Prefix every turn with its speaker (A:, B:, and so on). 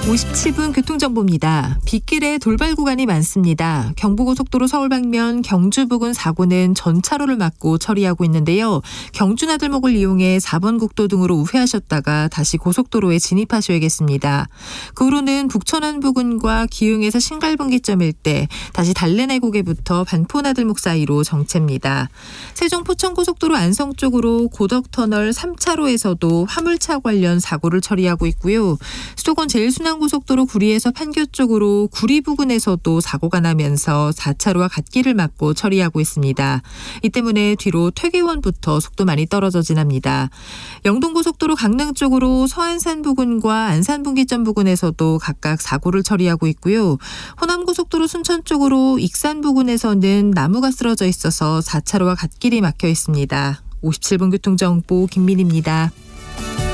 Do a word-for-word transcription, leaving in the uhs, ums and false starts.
A: 오십칠 분 교통정보입니다. 빗길에 돌발 구간이 많습니다. 경부고속도로 서울 방면 경주 부근 사고는 전 차로를 막고 처리하고 있는데요. 경주 나들목을 이용해 사 번 국도 등으로 우회하셨다가 다시 고속도로에 진입하셔야겠습니다. 그 후로는 북천안 부근과 기흥에서 신갈분기점 일대, 다시 달래내곡에부터 반포나들목 사이로 정체입니다. 세종 포천고속도로 안성 쪽으로 고덕터널 삼 차로에서도 화물차 관련 사고를 처리하고 있고요. 수도권 제일순환 고속도로 구리에서 판교 쪽으로 구리 부근에서도 사고가 나면서 사 차로와 갓길을 막고 처리하고 있습니다. 이 때문에 뒤로 퇴계원부터 속도 많이 떨어져 지납니다. 영동고속도로 강릉 쪽으로 서안산 부근과 안산분기점 부근에서도 각각 사고를 처리하고 있고요. 호남고속도로 순천 쪽으로 익산 부근에서는 나무가 쓰러져 있어서 사 차로와 갓길이 막혀 있습니다. 오십칠 분 교통정보 김민희입니다.